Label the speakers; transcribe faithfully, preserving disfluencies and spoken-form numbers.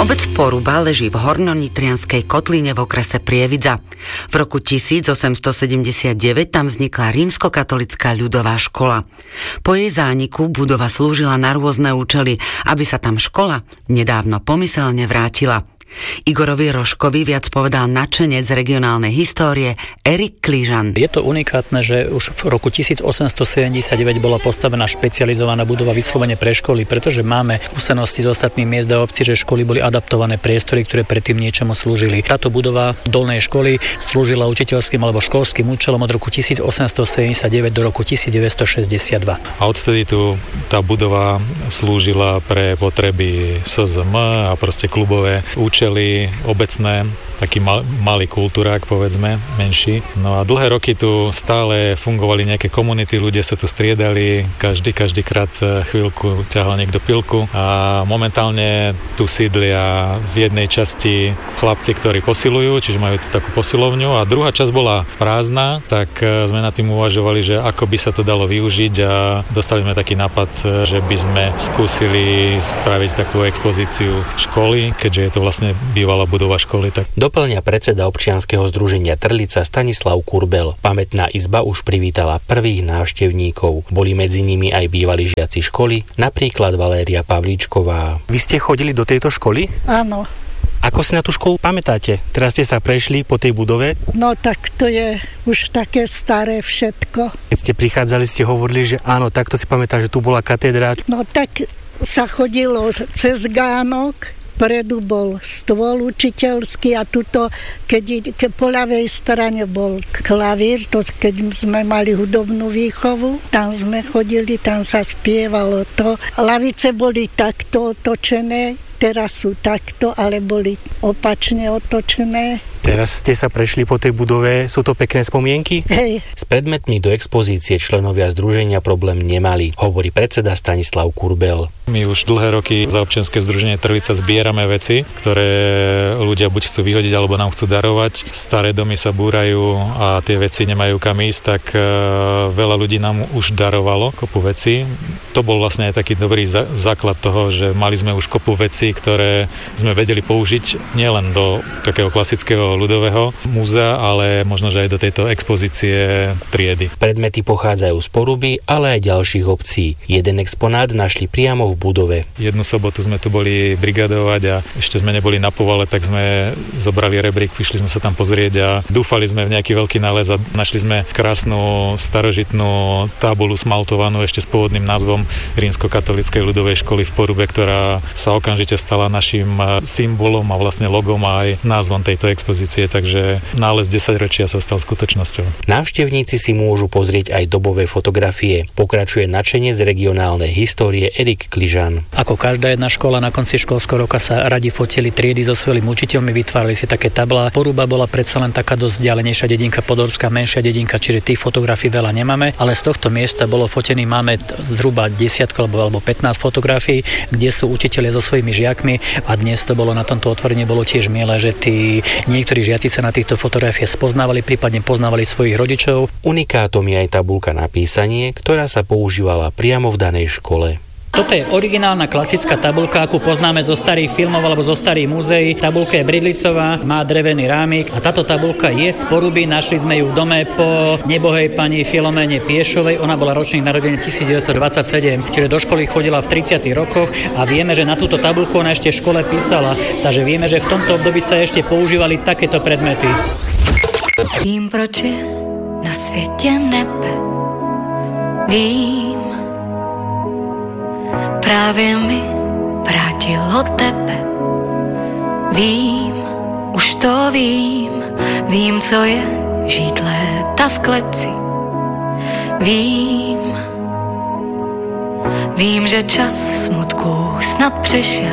Speaker 1: Obec Poruba leží v hornonitrianskej kotline v okrese Prievidza. V roku tisícosemstosedemdesiatdeväť tam vznikla rímskokatolická ľudová škola. Po jej zániku budova slúžila na rôzne účely, aby sa tam škola nedávno pomyselne vrátila. Igorovi Rožkovi viac povedal nadšenec regionálnej histórie Erik Kližan.
Speaker 2: Je to unikátne, že už v roku tisícosemstosedemdesiatdeväť bola postavená špecializovaná budova vyslovene pre školy, pretože máme skúsenosti z ostatných miest a obcí, že školy boli adaptované priestory, ktoré predtým niečomu slúžili. Táto budova dolnej školy slúžila učiteľským alebo školským účelom od roku tisícosemstosedemdesiatdeväť do roku tisícdeväťstošesťdesiatdva.
Speaker 3: A odtedy tu tá budova slúžila pre potreby es zet em a proste klubové účely obecné, taký mal, malý kultúrák, povedzme, menší. No a dlhé roky tu stále fungovali nejaké komunity, ľudia sa tu striedali, každý, každý krát chvíľku ťahal niekto pilku a momentálne tu sídlia v jednej časti chlapci, ktorí posilujú, čiže majú tu takú posilovňu a druhá časť bola prázdna, tak sme nad tým uvažovali, že ako by sa to dalo využiť a dostali sme taký nápad, že by sme skúsili spraviť takú expozíciu školy, keďže je to vlastne bývalá budova školy. Tak...
Speaker 4: Doplňa predseda občianskeho združenia Trlica Stanislav Kurbel. Pamätná izba už privítala prvých návštevníkov. Boli medzi nimi aj bývalí žiaci školy, napríklad Valéria Pavlíčková.
Speaker 5: Vy ste chodili do tejto školy?
Speaker 6: Áno.
Speaker 5: Ako si na tú školu pamätáte? Teraz ste sa prešli po tej budove?
Speaker 6: No tak to je už také staré všetko.
Speaker 5: Keď ste prichádzali, ste hovorili, že áno, takto si pamätám, že tu bola katedra.
Speaker 6: No tak sa chodilo cez Gánok, predu bol stôl učiteľský a tuto, keď, keď po ľavej strane bol klavír, to keď sme mali hudobnú výchovu, tam sme chodili, tam sa spievalo to. Lavice boli takto otočené, teraz sú takto, ale boli opačne otočené.
Speaker 5: Teraz ste sa prešli po tej budove, sú to pekné spomienky?
Speaker 6: Hej.
Speaker 4: S predmetmi do expozície členovia združenia problém nemali, hovorí predseda Stanislav Kurbel.
Speaker 3: My už dlhé roky za občianske združenie Trlica zbierame veci, ktoré ľudia buď chcú vyhodiť, alebo nám chcú darovať. Staré domy sa búrajú a tie veci nemajú kam ísť, tak veľa ľudí nám už darovalo kopu veci. To bol vlastne aj taký dobrý za- základ toho, že mali sme už kopu veci, ktoré sme vedeli použiť nielen do takého klasického ľudového múzea, ale možno, že aj do tejto expozície triedy.
Speaker 4: Predmety pochádzajú z Poruby, ale aj ďalších obcí. Jeden exponát našli priamo v budove.
Speaker 3: Jednu sobotu sme tu boli brigadovať a ešte sme neboli na povale, tak sme zobrali rebrík, prišli sme sa tam pozrieť a dúfali sme v nejaký veľký nález a našli sme krásnu starožitnú tabulu smaltovanú ešte s pôvodným názvom Rímskokatolíckej ľudovej školy v Porube, ktorá sa okamžite stala našim symbolom a vlastne logom a aj názvom tejto expozície. Takže nález desaťročia sa stal skutočnosťou.
Speaker 4: Návštevníci si môžu pozrieť aj dobové fotografie. Pokračuje nadšenie z regionálnej histórie Erik Kližan.
Speaker 2: Ako každá jedna škola, na konci školského roka sa radi fotili triedy so svojimi učiteľmi, vytvárali si také tablá. Poruba bola predsa len taká dosť ďalenejšia dedinka, Podorská menšia dedinka, čiže tých fotografií veľa nemáme, ale z tohto miesta bolo fotený, máme zhruba desiatku alebo, alebo pätnásť fotografií, kde sú učitelia so svojimi žiakmi a dnes to bolo na tomto otvorení bolo tiež milé, že tí niektorí žiaci sa na týchto fotografiách spoznávali, prípadne poznávali svojich rodičov.
Speaker 4: Unikátom je aj tabuľka na písanie, ktorá sa používala priamo v danej škole.
Speaker 2: Toto je originálna klasická tabuľka, akú poznáme zo starých filmov alebo zo starých múzeí. Tabuľka je bridlicová, má drevený rámik a táto tabuľka je z Poruby. Našli sme ju v dome po nebohej pani Filoméne Piešovej. Ona bola ročník narodenia devätnásťstodvadsaťsedem, čiže do školy chodila v tridsiatych rokoch a vieme, že na túto tabuľku ona ešte v škole písala. Takže vieme, že v tomto období sa ešte používali takéto predmety.
Speaker 7: Vím, proč je na světě nebe. Vím, právě mi vrátilo tebe. Vím, už to vím, vím, co je žít léta v kleci. Vím, vím, že čas smutku snad přešel.